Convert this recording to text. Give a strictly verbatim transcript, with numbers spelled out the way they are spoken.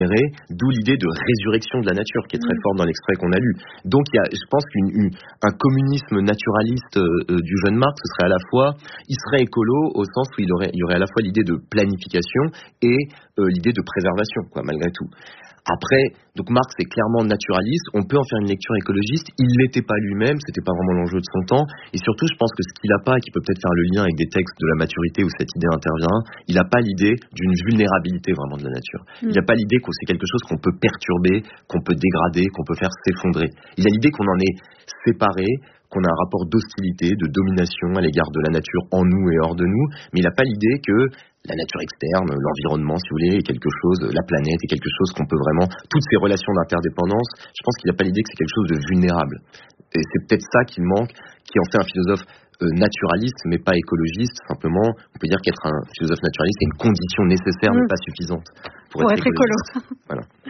d'où l'idée de résurrection de la nature qui est très forte dans l'extrait qu'on a lu. Donc il y a, je pense qu'un communisme naturaliste euh, du jeune Marx, ce serait à la fois, il serait écolo au sens où il, aurait, il y aurait à la fois l'idée de planification et euh, l'idée de préservation, quoi, malgré tout. Après, donc Marx est clairement naturaliste, on peut en faire une lecture écologiste, il l'était pas lui-même, c'était pas vraiment l'enjeu de son temps, et surtout je pense que ce qu'il a pas, et qui peut peut-être faire le lien avec des textes de la maturité où cette idée intervient, il a pas l'idée d'une vulnérabilité vraiment de la nature. Il a pas l'idée que c'est quelque chose qu'on peut perturber, qu'on peut dégrader, qu'on peut faire s'effondrer. Il a l'idée qu'on en est séparé, qu'on a un rapport d'hostilité, de domination à l'égard de la nature en nous et hors de nous, mais il n'a pas l'idée que la nature externe, l'environnement, si vous voulez, est quelque chose, la planète est quelque chose qu'on peut vraiment, toutes ces relations d'interdépendance, je pense qu'il n'a pas l'idée que c'est quelque chose de vulnérable. Et c'est peut-être ça qui manque, qui en fait un philosophe euh, naturaliste, mais pas écologiste. Simplement, on peut dire qu'être un philosophe naturaliste est une condition nécessaire, mmh. mais pas suffisante pour, pour être, être écolo. Voilà.